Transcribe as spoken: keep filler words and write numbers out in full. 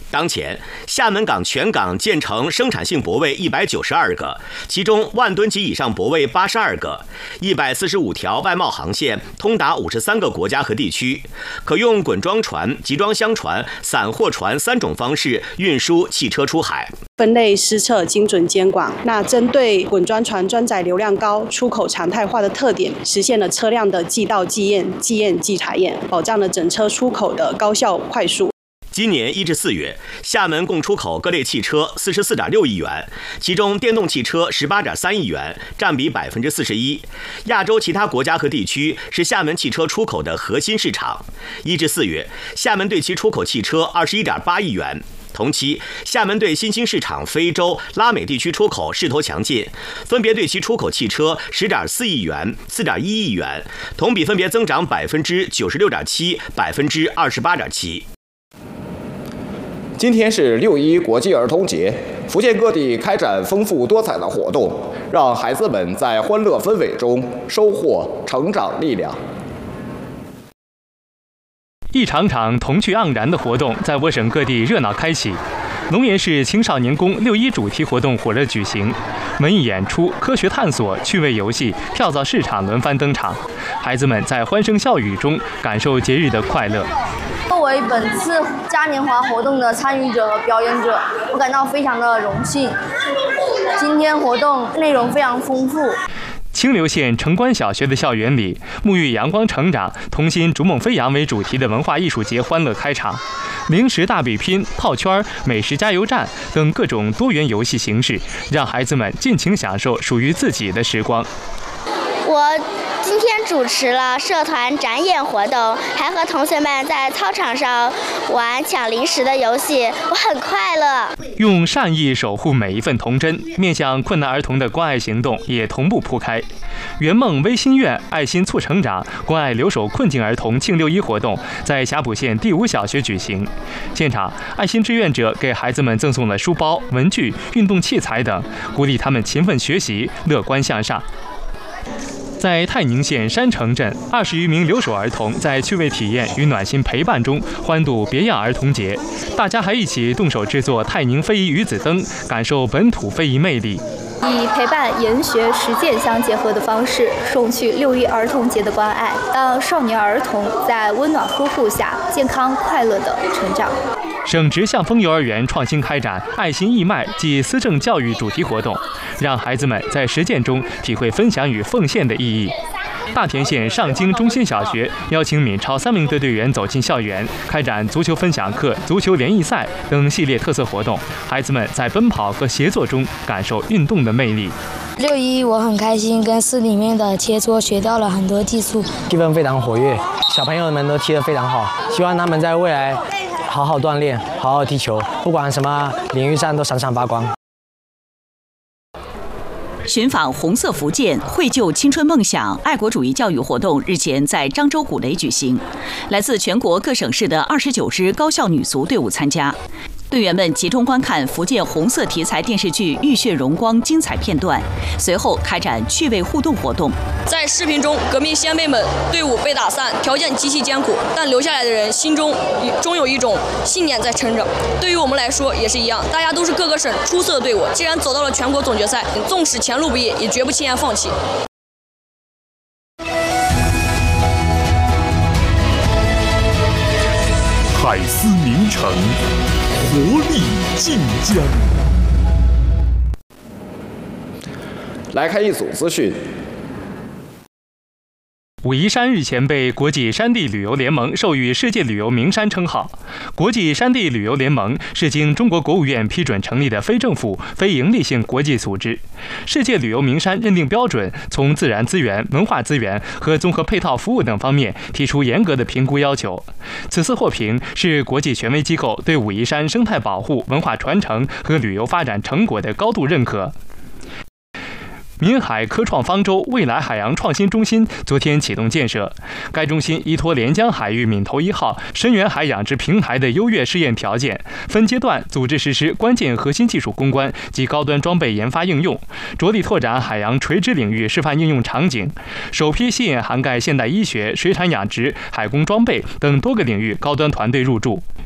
当前，厦门港全港建成生产性泊位一百九十二个，其中万吨级以上泊位八十二个，一百四十五条外贸航线通达五十三个国家和地区，可用滚装船、集装箱船、散货船三种方式运输汽车出海。 分类施测精准监管，那针对滚装船装载流量高、出口常态化的特点，实现了车辆的即到即验、即验即查验，保障了整车出口的高效快速。 今年一至四月，厦门共出口各类汽车四十四点六亿元，其中电动汽车十八点三亿元，占比百分之四十一。亚洲其他国家和地区是厦门汽车出口的核心市场。一至四月，厦门对其出口汽车二十一点八亿元。同期，厦门对新兴市场非洲、拉美地区出口势头强劲，分别对其出口汽车十点四亿元、四点一亿元，同比分别增长百分之九十六点七、百分之二十八点七。 今天是六一国际儿童节，福建各地开展丰富多彩的活动，让孩子们在欢乐氛围中收获成长力量。 一场场童趣盎然的活动在我省各地热闹开启。龙岩市青少年宫六一主题活动火热举行，文艺演出、科学探索、趣味游戏、跳蚤市场轮番登场，孩子们在欢声笑语中感受节日的快乐。 作为本次嘉年华活动的参与者和表演者，我感到非常的荣幸。今天活动内容非常丰富。 清流县城关小学的校园里，沐浴阳光成长、童心逐梦飞扬为主题的文化艺术节欢乐开场，零食大比拼、套圈、美食加油站等各种多元游戏形式，让孩子们尽情享受属于自己的时光。 我今天主持了社团展演活动，还和同学们在操场上玩抢零食的游戏，我很快乐。 用善意守护每一份童真，面向困难儿童的关爱行动也同步铺开。圆梦微心愿、爱心促成长、关爱留守困境儿童庆六一活动在霞浦县第五小学举行。现场，爱心志愿者给孩子们赠送了书包、文具、运动器材等，鼓励他们勤奋学习、乐观向上。在泰宁县山城镇，二十余名留守儿童在趣味体验与暖心陪伴中欢度别样儿童节。大家还一起动手制作泰宁非遗鱼子灯，感受本土非遗魅力。 以陪伴、研学、实践相结合的方式，送去六一儿童节的关爱，让少年儿童在温暖呵护下健康快乐地成长。 省直向丰幼儿园创新开展爱心义卖暨思政教育主题活动，让孩子们在实践中体会分享与奉献的意义。大田县上京中心小学邀请闽超三名队队员走进校园，开展足球分享课、足球联谊赛等系列特色活动，孩子们在奔跑和协作中感受运动的魅力。 六一我很开心，跟市里面的切磋学到了很多技术， 气氛非常活跃，小朋友们都踢得非常好，希望他们在未来好好锻炼，好好踢球，不管什么领域上都闪闪发光。 寻访红色福建，绘就青春梦想爱国主义教育活动日前在漳州古雷举行，来自全国各省市的二十九支高校女足队伍参加。队员们集中观看福建红色题材电视剧《浴血荣光》精彩片段，随后开展趣味互动活动。 在视频中，革命先辈们队伍被打散，条件极其艰苦，但留下来的人心中终有一种信念在撑着。对于我们来说也是一样，大家都是各个省出色的队伍，既然走到了全国总决赛，纵使前路不易，也绝不轻言放弃。 海思名城，活力晋江。 来看一组资讯。 武夷山日前被国际山地旅游联盟授予世界旅游名山称号。国际山地旅游联盟是经中国国务院批准成立的非政府、非营利性国际组织。世界旅游名山认定标准从自然资源、文化资源和综合配套服务等方面提出严格的评估要求。此次获评是国际权威机构对武夷山生态保护、文化传承和旅游发展成果的高度认可。闽海科创方舟未来海洋创新中心昨天启动建设，该中心依托连江海域闽头一号深远海养殖平台的优越试验条件，分阶段组织实施关键核心技术攻关及高端装备研发应用，着力拓展海洋垂直领域示范应用场景，首批吸引涵盖现代医学、水产养殖、海工装备等多个领域高端团队入驻。